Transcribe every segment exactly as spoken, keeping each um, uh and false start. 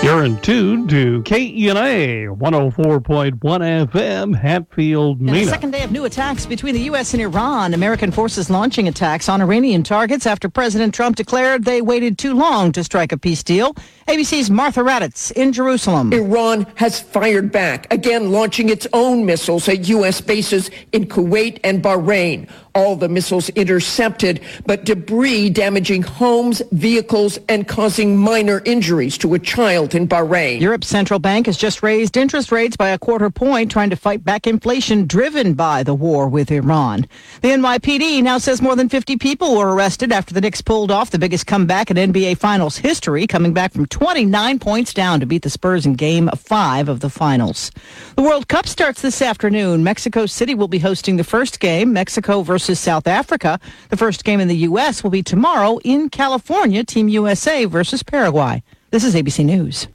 You're in tune to K E N A one oh four point one F M, Hatfield, Mena. In the second day of new attacks between the U S and Iran, American forces launching attacks on Iranian targets after President Trump declared they waited too long to strike a peace deal. A B C's Martha Raddatz in Jerusalem. Iran has fired back, again launching its own missiles at U S bases in Kuwait and Bahrain. All the missiles intercepted, but debris damaging homes, vehicles, and causing minor injuries to a child in Bahrain. Europe's central bank has just raised interest rates by a quarter point, trying to fight back inflation driven by the war with Iran. The N Y P D now says more than fifty people were arrested after the Knicks pulled off the biggest comeback in N B A Finals history, coming back from twenty-nine points down to beat the Spurs in Game five of the Finals. The World Cup starts this afternoon. Mexico City will be hosting the first game, Mexico versus South Africa. The first game in the U S will be tomorrow in California, Team U S A versus Paraguay. This is A B C News.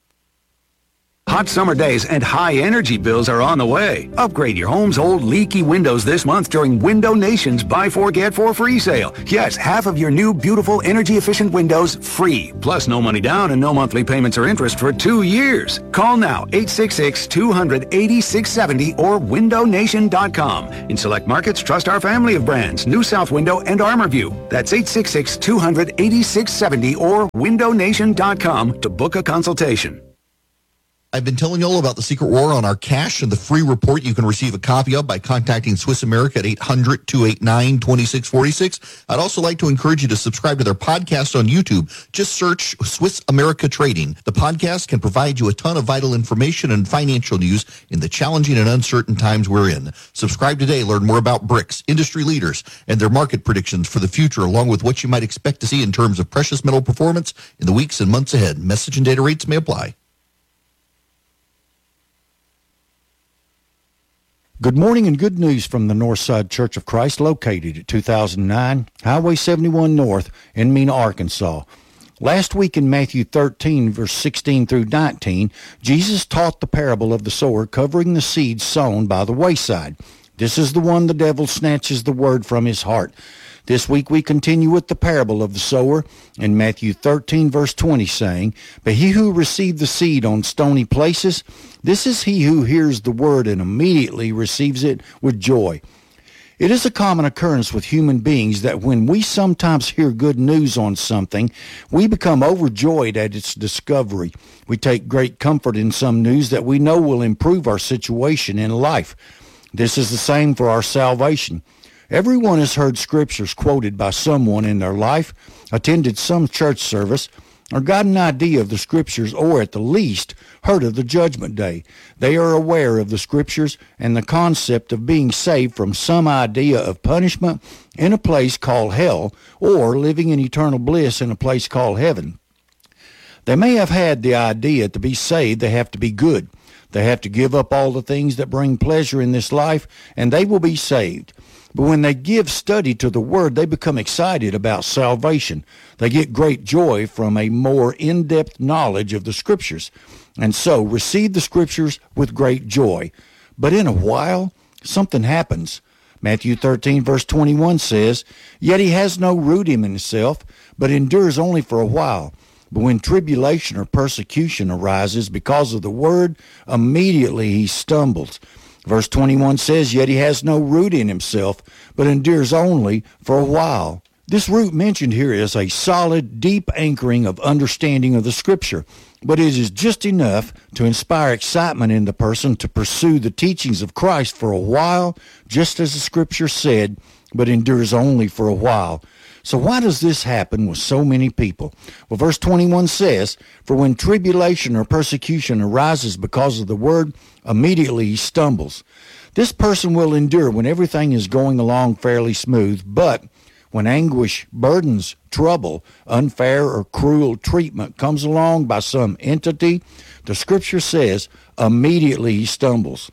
Hot summer days and high energy bills are on the way. Upgrade your home's old leaky windows this month during Window Nation's Buy Four, Get Four free sale. Yes, half of your new, beautiful, energy-efficient windows free. Plus no money down and no monthly payments or interest for two years. Call now, eight six six, two hundred, eighty-six seventy or window nation dot com. In select markets, trust our family of brands, New South Window and ArmorView. That's eight six six, two hundred, eighty-six seventy or window nation dot com to book a consultation. I've been telling you all about the Secret War on our cash and the free report you can receive a copy of by contacting Swiss America at eight hundred, two eight nine, two six four six. I'd also like to encourage you to subscribe to their podcast on YouTube. Just search Swiss America Trading. The podcast can provide you a ton of vital information and financial news in the challenging and uncertain times we're in. Subscribe today. Learn more about bricks, industry leaders, and their market predictions for the future, along with what you might expect to see in terms of precious metal performance in the weeks and months ahead. Message and data rates may apply. Good morning and good news from the Northside Church of Christ, located at two thousand nine Highway seventy-one North in Mena, Arkansas. Last week in Matthew thirteen, verse sixteen through nineteen, Jesus taught the parable of the sower covering the seed sown by the wayside. This is the one the devil snatches the word from his heart. This week we continue with the parable of the sower in Matthew thirteen, verse twenty, saying, "But he who received the seed on stony places, this is he who hears the word and immediately receives it with joy." It is a common occurrence with human beings that when we sometimes hear good news on something, we become overjoyed at its discovery. We take great comfort in some news that we know will improve our situation in life. This is the same for our salvation. Everyone has heard scriptures quoted by someone in their life, attended some church service, or got an idea of the scriptures, or at the least heard of the judgment day. They are aware of the scriptures and the concept of being saved from some idea of punishment in a place called hell, or living in eternal bliss in a place called heaven. They may have had the idea to be saved they have to be good. They have to give up all the things that bring pleasure in this life, and they will be saved. But when they give study to the Word, they become excited about salvation. They get great joy from a more in-depth knowledge of the Scriptures, and so receive the Scriptures with great joy. But in a while, something happens. Matthew thirteen, verse twenty-one says, "Yet he has no root in himself, but endures only for a while. But when tribulation or persecution arises because of the Word, immediately he stumbles." Verse twenty-one says, "Yet he has no root in himself, but endures only for a while." This root mentioned here is a solid, deep anchoring of understanding of the Scripture, but it is just enough to inspire excitement in the person to pursue the teachings of Christ for a while, just as the Scripture said, but endures only for a while. So why does this happen with so many people? Well, verse twenty-one says, "For when tribulation or persecution arises because of the word, immediately he stumbles." This person will endure when everything is going along fairly smooth, but when anguish, burdens, trouble, unfair or cruel treatment comes along by some entity, the Scripture says, immediately he stumbles.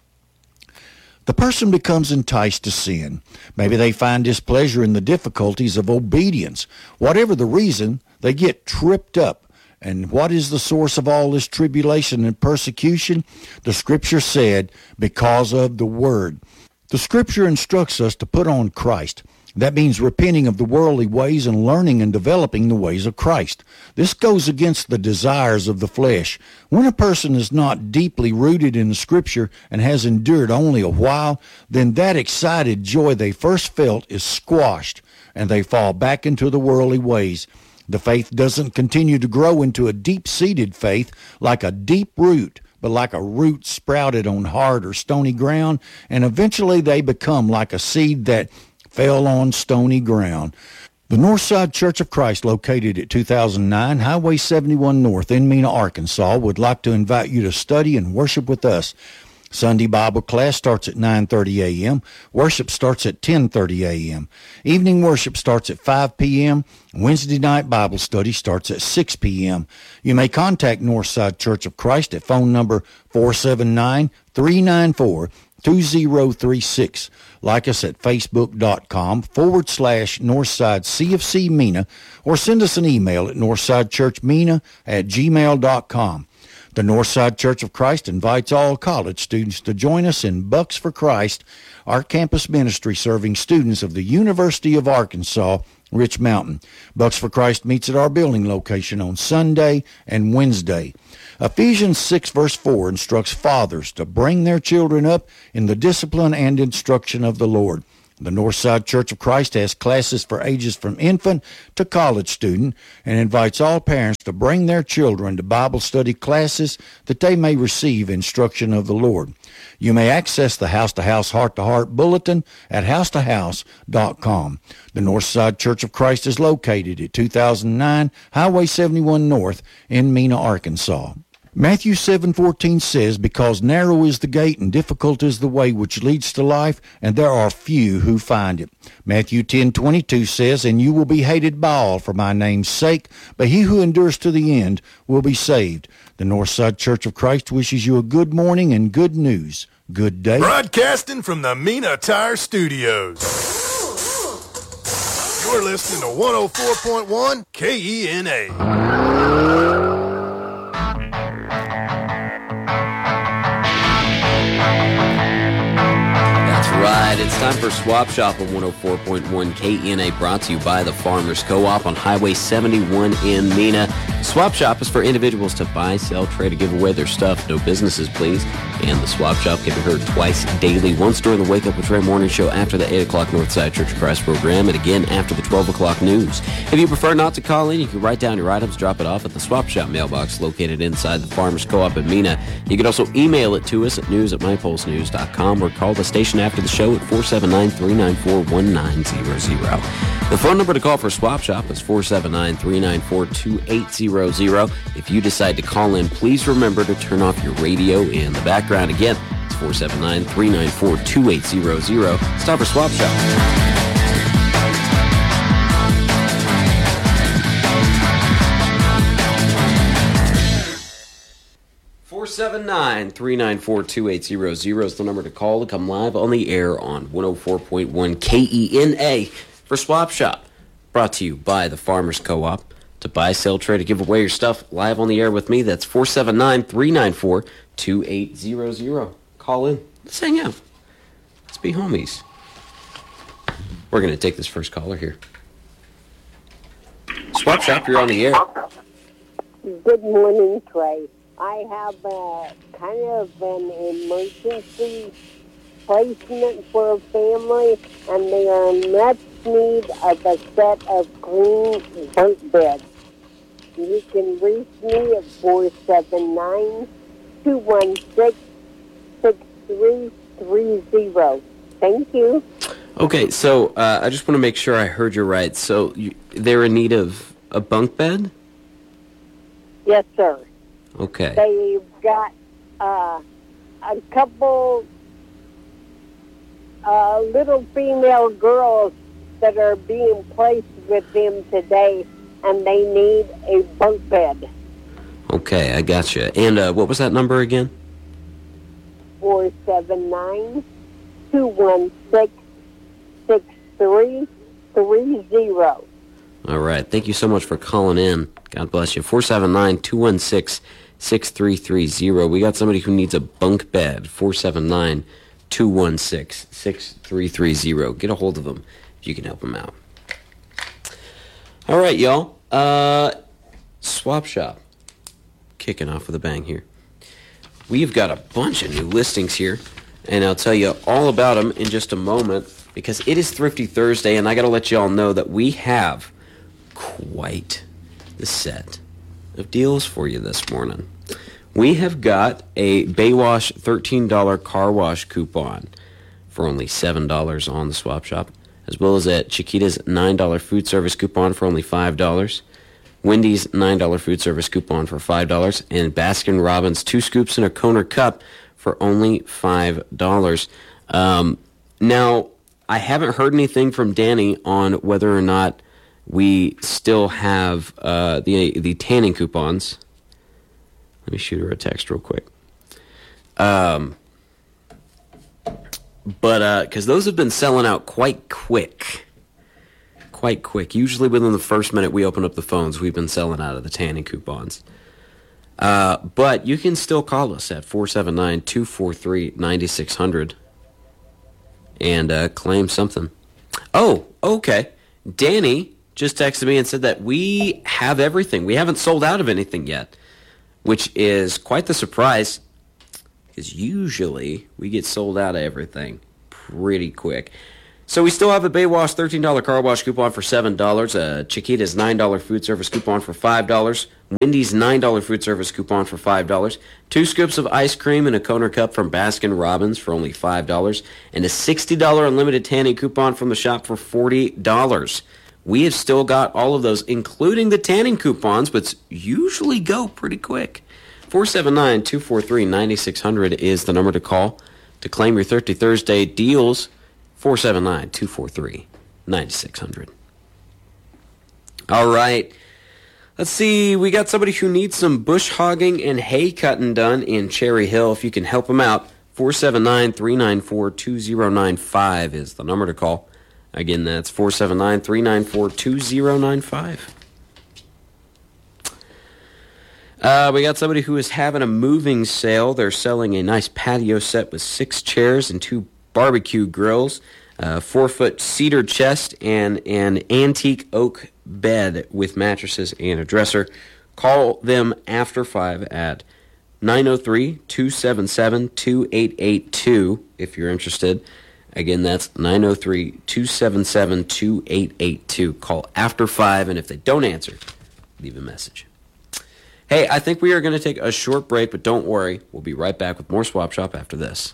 The person becomes enticed to sin. Maybe they find displeasure in the difficulties of obedience. Whatever the reason, they get tripped up. And what is the source of all this tribulation and persecution? The Scripture said, because of the Word. The Scripture instructs us to put on Christ. That means repenting of the worldly ways and learning and developing the ways of Christ. This goes against the desires of the flesh. When a person is not deeply rooted in the Scripture and has endured only a while, then that excited joy they first felt is squashed, and they fall back into the worldly ways. The faith doesn't continue to grow into a deep-seated faith like a deep root, but like a root sprouted on hard or stony ground, and eventually they become like a seed that fell on stony ground. The Northside Church of Christ, located at two thousand nine Highway seventy-one North in Mena, Arkansas, would like to invite you to study and worship with us. Sunday Bible class starts at nine thirty a.m. Worship starts at ten thirty a.m. Evening worship starts at five p.m. Wednesday night Bible study starts at six p.m. You may contact Northside Church of Christ at phone number four seven nine, three nine four, two zero three six. Like us at facebook.com forward slash Northside CFC Mena, or send us an email at northsidechurchmena at gmail dot com. The Northside Church of Christ invites all college students to join us in Bucks for Christ, our campus ministry serving students of the University of Arkansas, Rich Mountain. Bucks for Christ meets at our building location on Sunday and Wednesday. Ephesians six verse four instructs fathers to bring their children up in the discipline and instruction of the Lord. The Northside Church of Christ has classes for ages from infant to college student and invites all parents to bring their children to Bible study classes that they may receive instruction of the Lord. You may access the House to House Heart to Heart bulletin at house to house dot com. The Northside Church of Christ is located at two thousand nine Highway seventy-one North in Mena, Arkansas. Matthew seven fourteen says, because narrow is the gate and difficult is the way which leads to life, and there are few who find it. Matthew ten twenty-two says, and you will be hated by all for my name's sake, but he who endures to the end will be saved. The Northside Church of Christ wishes you a good morning and good news. Good day. Broadcasting from the Mena Tire Studios. You're listening to one oh four point one K E N A. Right, it's time for Swap Shop on one oh four point one K E N A, brought to you by the Farmers Co-op on Highway seventy-one in Mena. Swap Shop is for individuals to buy, sell, trade, or give away their stuff. No businesses, please. And the Swap Shop can be heard twice daily, once during the Wake Up with Trey morning show after the eight o'clock Northside Church of Christ program, and again after the twelve o'clock news. If you prefer not to call in, you can write down your items, drop it off at the Swap Shop mailbox located inside the Farmers Co-op in Mena. You can also email it to us at news at my pulse news dot com or call the station after the show at four seven nine, three nine four, one nine zero zero. The phone number to call for Swap Shop is four seven nine, three nine four, two eight zero zero. If you decide to call in, please remember to turn off your radio in the background. Again, it's four seven nine, three nine four, two eight zero zero. It's time for Swap Shop. four seven nine, three nine four, two eight zero zero is the number to call to come live on the air on one oh four point one K E N A for Swap Shop. Brought to you by the Farmers Co-op. To buy, sell, trade, or give away your stuff live on the air with me, that's four seven nine, three nine four, two eight zero zero. Call in. Let's hang out. Let's be homies. We're going to take this first caller here. Swap Shop, you're on the air. Good morning, Trey. I have a kind of an emergency placement for a family, and they are in much need of a set of clean bunk beds. You can reach me at four seven nine, two one six, six three three zero. Thank you. Okay, so uh, I just want to make sure I heard you right. So you, they're in need of a bunk bed? Yes, sir. Okay. They've got uh, a couple uh, little female girls that are being placed with them today, and they need a bunk bed. Okay, I gotcha. And uh, what was that number again? four seven nine, two one six, six three three zero. All right. Thank you so much for calling in. God bless you. four seven nine, two one six, six three three zero. We got somebody who needs a bunk bed. four seven nine, two one six, six three three zero. Get a hold of them if you can help them out. All right, y'all. Uh, Swap Shop. Kicking off with a bang here. We've got a bunch of new listings here, and I'll tell you all about them in just a moment because it is Thrifty Thursday, and I got to let you all know that we have quite the set of deals for you this morning. We have got a Baywash thirteen dollars car wash coupon for only seven dollars on the Swap Shop, as well as a Chiquita's nine dollars food service coupon for only five dollars, Wendy's nine dollars food service coupon for five dollars, and Baskin Robbins two scoops and a Kona cup for only five dollars. Um, now, I haven't heard anything from Danny on whether or not we still have uh, the the tanning coupons. Let me shoot her a text real quick. Um, but because uh, those have been selling out quite quick. Quite quick. Usually within the first minute we open up the phones, we've been selling out of the tanning coupons. Uh, but you can still call us at four seven nine, two four three, nine six zero zero and uh, claim something. Oh, okay. Danny just texted me and said that we have everything. We haven't sold out of anything yet, which is quite the surprise because usually we get sold out of everything pretty quick. So we still have a Baywash thirteen dollars car wash coupon for seven dollars, a Chiquita's nine dollars food service coupon for five dollars, Wendy's nine dollars food service coupon for five dollars, two scoops of ice cream and a Kona cup from Baskin Robbins for only five dollars, and a sixty dollars unlimited tanning coupon from the shop for forty dollars. We have still got all of those, including the tanning coupons, but usually go pretty quick. four seven nine, two four three, nine six zero zero is the number to call to claim your Thrifty Thursday deals. four seven nine, two four three, nine six zero zero. All right. Let's see. We got somebody who needs some bush hogging and hay cutting done in Cherry Hill. If you can help them out, four seven nine, three nine four, two zero nine five is the number to call. Again, that's four seven nine, three nine four, two zero nine five. Uh, we got somebody who is having a moving sale. They're selling a nice patio set with six chairs and two barbecue grills, a four-foot cedar chest, and an antique oak bed with mattresses and a dresser. Call them after five at nine oh three, two seven seven, two eight eight two if you're interested. Again, that's nine oh three, two seven seven, two eight eight two. Call after five, and if they don't answer, leave a message. Hey, I think we are going to take a short break, but don't worry. We'll be right back with more Swap Shop after this.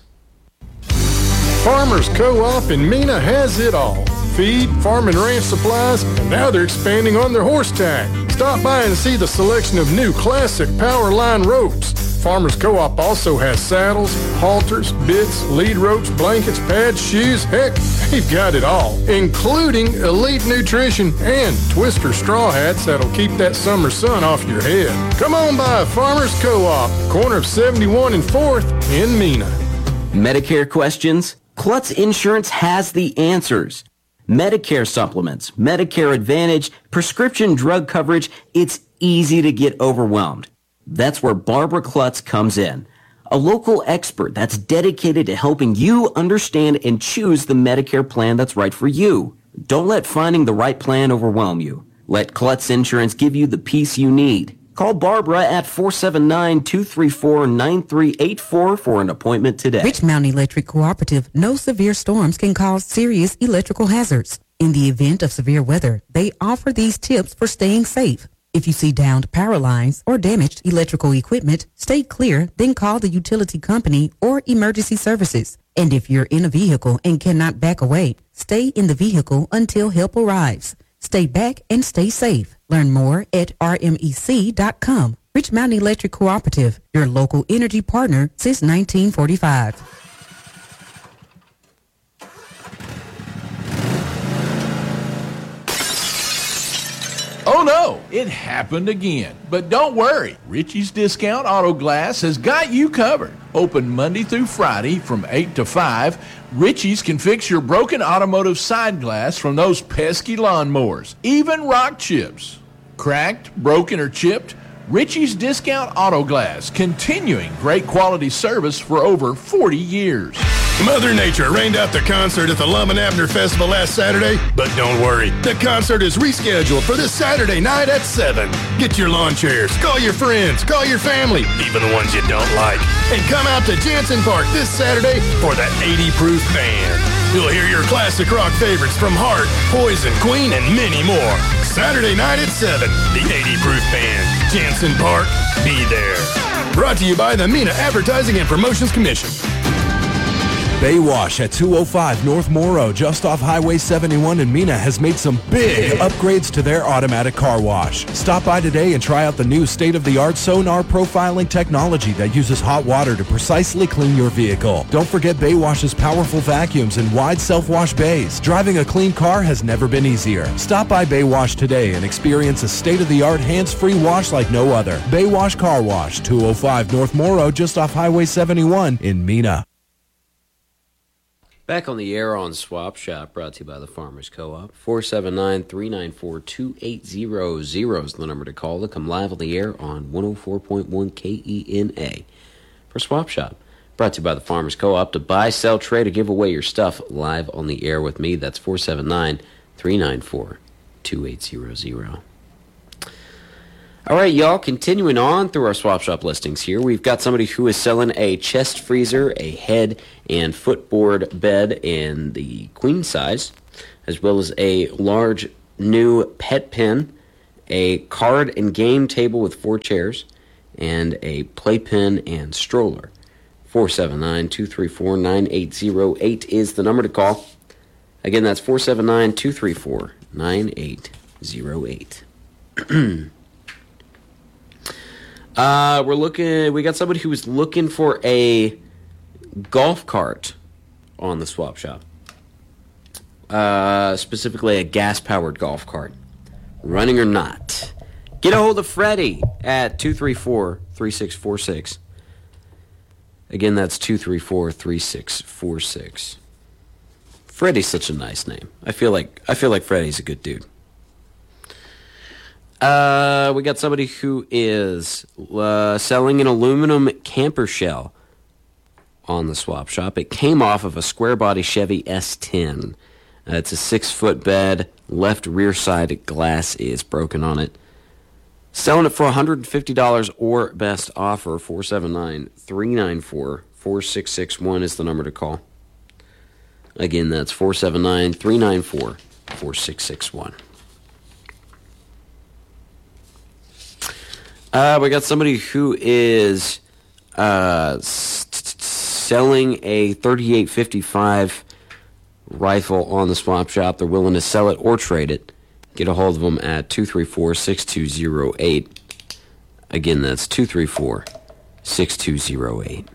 Farmers Co-op in Mena has it all. Feed, farm and ranch supplies, and now they're expanding on their horse tack. Stop by and see the selection of new classic power line ropes. Farmers Co-op also has saddles, halters, bits, lead ropes, blankets, pads, shoes. Heck, they've got it all, including elite nutrition and twister straw hats that'll keep that summer sun off your head. Come on by Farmers Co-op, corner of seventy-one and fourth in Mena. Medicare questions? Klutz Insurance has the answers. Medicare supplements, Medicare Advantage, prescription drug coverage, it's easy to get overwhelmed. That's where Barbara Klutz comes in, a local expert that's dedicated to helping you understand and choose the Medicare plan that's right for you. Don't let finding the right plan overwhelm you. Let Klutz Insurance give you the peace you need. Call Barbara at four seven nine, two three four, nine three eight four for an appointment today. Rich Mountain Electric Cooperative knows severe storms can cause serious electrical hazards. In the event of severe weather, they offer these tips for staying safe. If you see downed power lines or damaged electrical equipment, stay clear, then call the utility company or emergency services. And if you're in a vehicle and cannot back away, stay in the vehicle until help arrives. Stay back and stay safe. Learn more at R M E C dot com. Rich Mountain Electric Cooperative, your local energy partner since nineteen forty-five. Oh no, it happened again. But don't worry, Richie's Discount Auto Glass has got you covered. Open Monday through Friday from eight to five, Richie's can fix your broken automotive side glass from those pesky lawnmowers, even rock chips. Cracked, broken, or chipped, Richie's Discount Auto Glass, continuing great quality service for over forty years. Mother Nature rained out the concert at the Lum and Abner Festival last Saturday, but don't worry. The concert is rescheduled for this Saturday night at seven. Get your lawn chairs, call your friends, call your family, even the ones you don't like, and come out to Jansen Park this Saturday for the eighty proof band. You'll hear your classic rock favorites from Heart, Poison, Queen, and many more. Saturday night at seven, the eighty proof band. Jansen Park, be there. Brought to you by the MENA Advertising and Promotions Commission. Baywash at two oh five North Morrow, just off Highway seventy-one in Mena, has made some big upgrades to their automatic car wash. Stop by today and try out the new state-of-the-art sonar profiling technology that uses hot water to precisely clean your vehicle. Don't forget Baywash's powerful vacuums and wide self-wash bays. Driving a clean car has never been easier. Stop by Baywash today and experience a state-of-the-art hands-free wash like no other. Baywash Car Wash, two oh five North Morrow, just off Highway seventy-one in Mena. Back on the air on Swap Shop, brought to you by the Farmers Co-op. four seven nine, three nine four, two eight zero zero is the number to call to come live on the air on one oh four point one K E N A for Swap Shop. Brought to you by the Farmers Co-op. To buy, sell, trade, or give away your stuff live on the air with me. That's four seven nine, three nine four, two eight zero zero. All right, y'all, continuing on through our Swap Shop listings here, we've got somebody who is selling a chest freezer, a head and footboard bed in the queen size, as well as a large new pet pen, a card and game table with four chairs, and a playpen and stroller. four seven nine, two three four, nine eight zero eight is the number to call. Again, that's four seven nine, two three four, nine eight zero eight. Uh, we're looking, we got somebody who was looking for a golf cart on the Swap Shop. Uh, specifically a gas-powered golf cart. Running or not. Get a hold of Freddie at two three four, three six four six. Again, that's two three four, three six four six. Freddie's such a nice name. I feel like, I feel like Freddie's a good dude. Uh, we got somebody who is uh, selling an aluminum camper shell on the Swap Shop. It came off of a square body Chevy S ten. Uh, it's a six foot bed. Left rear side glass is broken on it. Selling it for one hundred fifty dollars or best offer. four seven nine, three nine four, four six six one is the number to call. Again, that's four seven nine, three nine four, four six six one. Uh, we got somebody who is uh, s- selling a thirty-eight fifty-five rifle on the Swap Shop. They're willing to sell it or trade it. Get a hold of them at two three four, six two zero eight. Again, that's two three four, six two zero eight.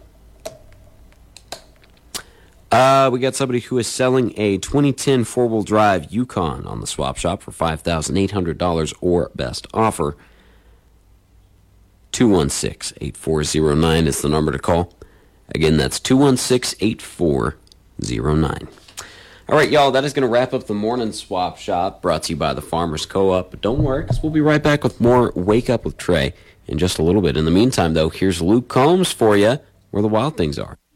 Uh, we got somebody who is selling a twenty ten four-wheel drive Yukon on the Swap Shop for five thousand eight hundred dollars or best offer. two one six, eight four zero nine is the number to call. Again, that's two one six, eight four zero nine. All right, y'all, that is going to wrap up the morning Swap Shop, brought to you by the Farmers Co-op. But don't worry, because we'll be right back with more Wake Up with Trey in just a little bit. In the meantime, though, here's Luke Combs for you, Where the Wild Things Are.